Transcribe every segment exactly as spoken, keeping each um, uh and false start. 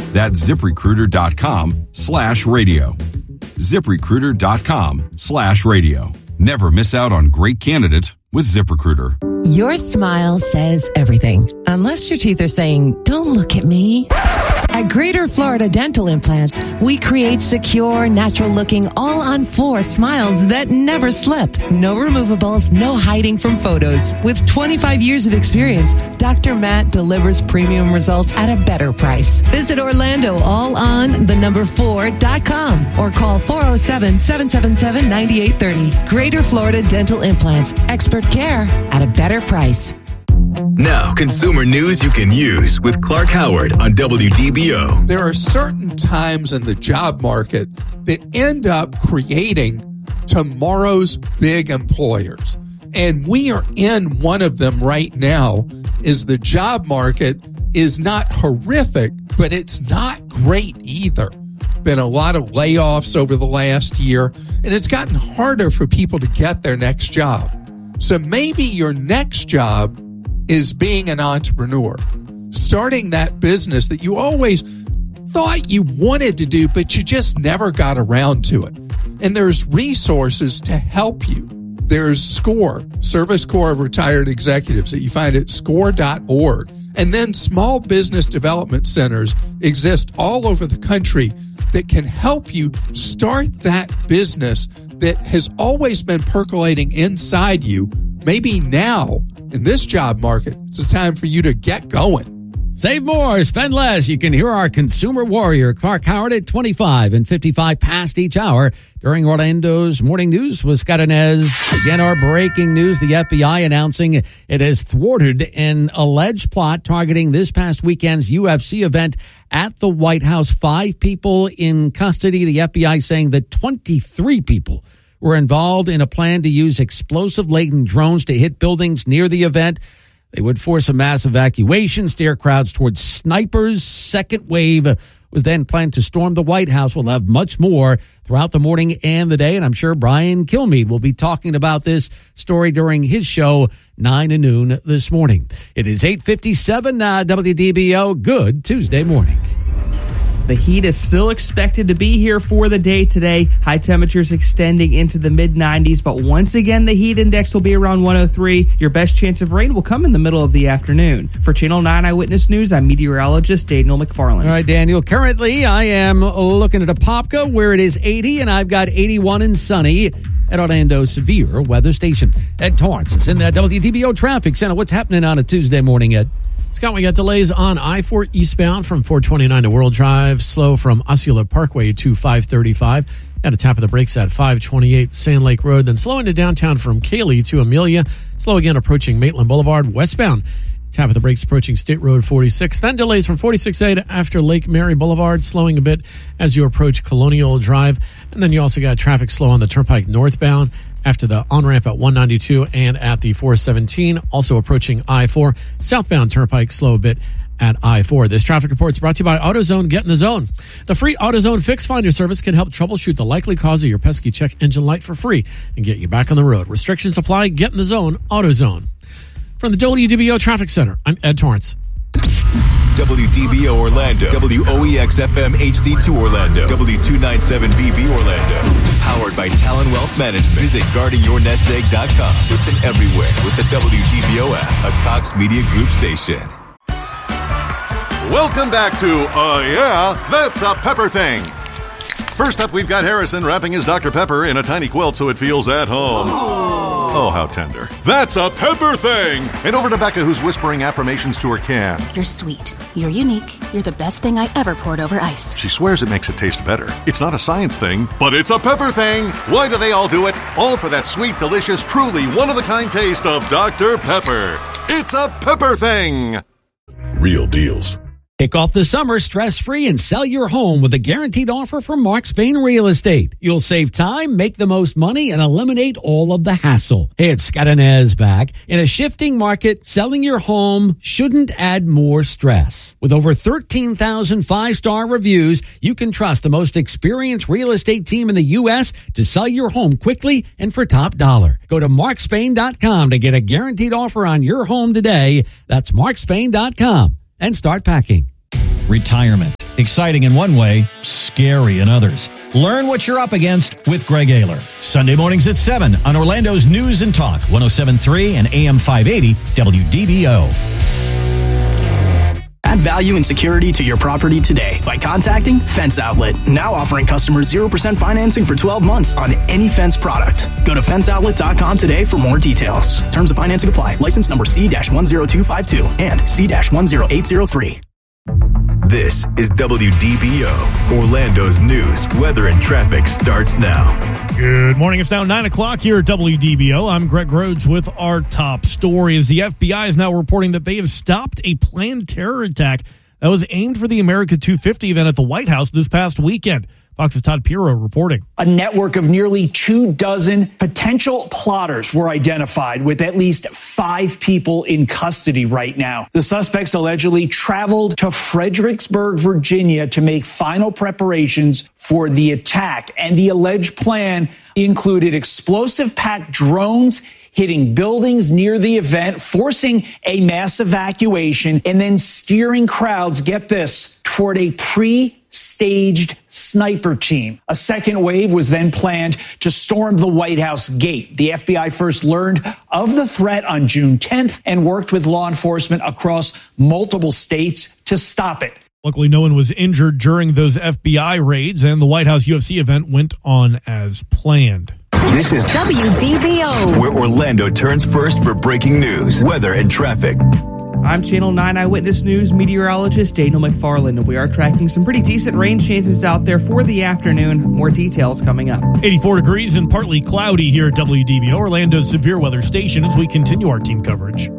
That's ZipRecruiter.com slash radio. ZipRecruiter.com slash radio. Never miss out on great candidates with ZipRecruiter. Your smile says everything, unless your teeth are saying, "Don't look at me." At Greater Florida Dental Implants, we create secure, natural-looking, all-on-four smiles that never slip. No removables, no hiding from photos. With twenty-five years of experience, Doctor Matt delivers premium results at a better price. Visit Orlando all on the number four dot com or call four oh seven, seven seven seven, nine eight three oh. Greater Florida Dental Implants. Expert care at a better price. Now, consumer news you can use with Clark Howard on W D B O. There are certain times in the job market that end up creating tomorrow's big employers. And we are in one of them right now. Is the job market is not horrific, but it's not great either. Been a lot of layoffs over the last year, and it's gotten harder for people to get their next job. So maybe your next job is being an entrepreneur, starting that business that you always thought you wanted to do, but you just never got around to it. And there's resources to help you. There's SCORE, Service Corps of Retired Executives, that you find at score dot org. And then small business development centers exist all over the country that can help you start that business that has always been percolating inside you. Maybe now, in this job market, it's a time for you to get going. Save more, spend less. You can hear our consumer warrior, Clark Howard, at twenty-five and fifty-five past each hour. During Orlando's Morning News with Scott Inez. Again, our breaking news, the F B I announcing it has thwarted an alleged plot targeting this past weekend's U F C event at the White House. Five people in custody. The F B I saying that twenty-three people were involved in a plan to use explosive-laden drones to hit buildings near the event. They would force a mass evacuation, steer crowds towards snipers. Second wave was then planned to storm the White House. We'll have much more throughout the morning and the day, and I'm sure Brian Kilmeade will be talking about this story during his show, nine to noon this morning. It is eight fifty-seven, uh, W D B O. Good Tuesday morning. The heat is still expected to be here for the day today. High temperatures extending into the mid nineties, but once again, the heat index will be around one oh three. Your best chance of rain will come in the middle of the afternoon. For Channel nine Eyewitness News, I'm meteorologist Daniel McFarland. All right, Daniel. Currently, I am looking at Apopka, where it is eighty, and I've got eighty-one and sunny at Orlando's severe weather station. Ed Torrance is in the W D B O Traffic Center. What's happening on a Tuesday morning, Ed? Scott, we got delays on I four eastbound from four twenty-nine to World Drive, slow from Osceola Parkway to five thirty-five. Got a tap of the brakes at five twenty-eight Sand Lake Road, then slow into downtown from Cayley to Amelia. Slow again approaching Maitland Boulevard westbound. Tap of the brakes approaching State Road forty-six. Then delays from forty-six A to after Lake Mary Boulevard, slowing a bit as you approach Colonial Drive. And then you also got traffic slow on the Turnpike northbound after the on-ramp at one ninety-two and at the four seventeen. Also approaching I four. Southbound Turnpike slow a bit at I four. This traffic report is brought to you by AutoZone. Get in the zone. The free AutoZone Fix Finder service can help troubleshoot the likely cause of your pesky check engine light for free and get you back on the road. Restrictions apply. Get in the zone. AutoZone. From the W D B O Traffic Center, I'm Ed Torrance. W D B O Orlando, W O E X F M H D two Orlando, W two ninety-seven V B Orlando. Powered by Talon Wealth Management. Visit guarding your nest egg dot com. Listen everywhere with the W D B O app, a Cox Media Group station. Welcome back to Uh Yeah, That's a Pepper Thing. First up, we've got Harrison wrapping his Doctor Pepper in a tiny quilt so it feels at home. Oh, how tender. That's a Pepper Thing! And over to Becca, who's whispering affirmations to her can. You're sweet. You're unique. You're the best thing I ever poured over ice. She swears it makes it taste better. It's not a science thing, but it's a Pepper Thing! Why do they all do it? All for that sweet, delicious, truly one-of-a-kind taste of Doctor Pepper. It's a Pepper Thing! Real deals. Kick off the summer stress-free and sell your home with a guaranteed offer from Mark Spain Real Estate. You'll save time, make the most money, and eliminate all of the hassle. Hey, it's Scott Inez back. In a shifting market, selling your home shouldn't add more stress. With over thirteen thousand five-star reviews, you can trust the most experienced real estate team in the U S to sell your home quickly and for top dollar. Go to mark spain dot com to get a guaranteed offer on your home today. That's mark spain dot com. And start packing. Retirement, Exciting in one way, scary in others. Learn what you're up against with Greg Ayler. Sunday mornings at seven on Orlando's News and Talk, one oh seven point three and A M five eighty W D B O. Add value and security to your property today by contacting Fence Outlet. Now offering customers zero percent financing for twelve months on any Fence product. Go to fence outlet dot com today for more details. Terms of financing apply. License number C one zero two five two and C one zero eight zero three. This is W D B O. Orlando's news, weather, and traffic starts now. Good morning. It's now nine o'clock here at W D B O. I'm Greg Rhodes with our top story. As the F B I is now reporting that they have stopped a planned terror attack that was aimed for the America two fifty event at the White House this past weekend. Fox's Todd Pirro reporting. A network of nearly two dozen potential plotters were identified, with at least five people in custody right now. The suspects allegedly traveled to Fredericksburg, Virginia to make final preparations for the attack. And the alleged plan included explosive-packed drones hitting buildings near the event, forcing a mass evacuation, and then steering crowds, get this, toward a pre-staged sniper team. A second wave was then planned to storm the White House gate. The F B I first learned of the threat on June tenth and worked with law enforcement across multiple states to stop it. Luckily, no one was injured during those F B I raids, and the White House U F C event went on as planned. This is W D B O, where Orlando turns first for breaking news, weather, and traffic. I'm Channel nine Eyewitness News meteorologist Daniel McFarland, and we are tracking some pretty decent rain chances out there for the afternoon. More details coming up. eighty-four degrees and partly cloudy here at W D B O, Orlando's severe weather station, as we continue our team coverage.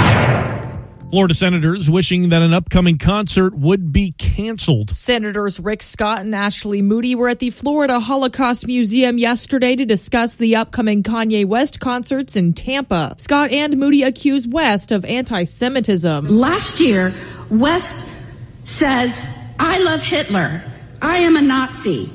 Florida senators wishing that an upcoming concert would be canceled. Senators Rick Scott and Ashley Moody were at the Florida Holocaust Museum yesterday to discuss the upcoming Kanye West concerts in Tampa. Scott and Moody accuse West of anti-Semitism. Last year, West says, "I love Hitler. I am a Nazi."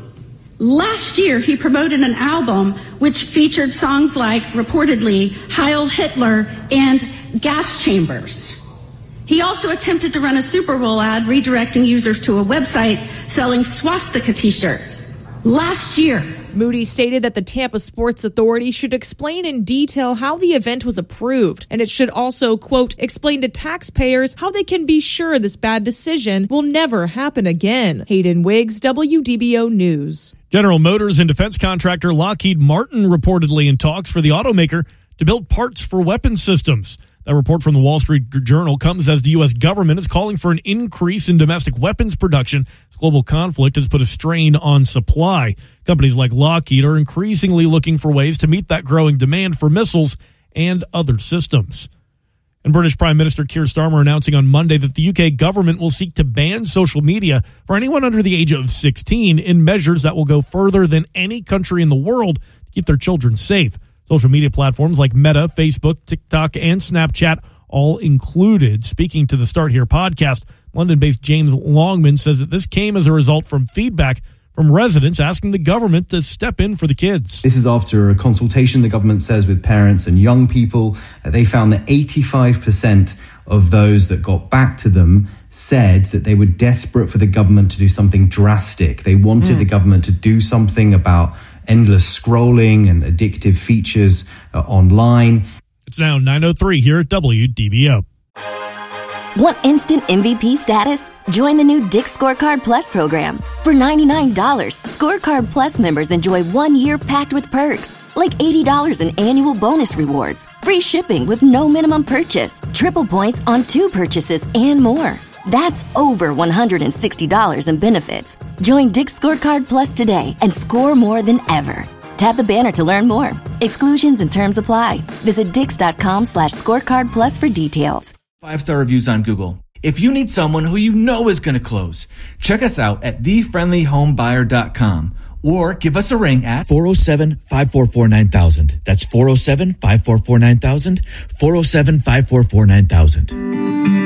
Last year, he promoted an album which featured songs like, reportedly, Heil Hitler and Gas Chambers. He also attempted to run a Super Bowl ad redirecting users to a website selling swastika t-shirts. Last year, Moody stated that the Tampa Sports Authority should explain in detail how the event was approved, and it should also, quote, explain to taxpayers how they can be sure this bad decision will never happen again. Hayden Wiggs, W D B O News. General Motors and defense contractor Lockheed Martin reportedly in talks for the automaker to build parts for weapon systems. That report from the Wall Street Journal comes as the U S government is calling for an increase in domestic weapons production as global conflict has put a strain on supply. Companies like Lockheed are increasingly looking for ways to meet that growing demand for missiles and other systems. And British Prime Minister Keir Starmer announcing on Monday that the U K government will seek to ban social media for anyone under the age of sixteen in measures that will go further than any country in the world to keep their children safe. Social media platforms like Meta, Facebook, TikTok, and Snapchat all included. Speaking to the Start Here podcast, London-based James Longman says that this came as a result from feedback from residents asking the government to step in for the kids. This is after a consultation the government says with parents and young people. They found that eighty-five percent of those that got back to them said that they were desperate for the government to do something drastic. They wanted mm. the government to do something about endless scrolling and addictive features uh, online. It's now nine oh three here at W D B O. Want instant M V P status? Join the new Dick's Scorecard Plus program. For ninety-nine dollars, Scorecard Plus members enjoy one year packed with perks, like eighty dollars in annual bonus rewards, free shipping with no minimum purchase, triple points on two purchases, and more. That's over one hundred sixty dollars in benefits. Join Dick's Scorecard Plus today and score more than ever. Tap the banner to learn more. Exclusions and terms apply. Visit dix.com slash scorecard plus for details. Five-star reviews on Google. If you need someone who you know is going to close, check us out at the friendly home buyer dot com or give us a ring at four oh seven, five four four, nine thousand. That's four oh seven, five four four, nine thousand, four oh seven, five four four, nine thousand.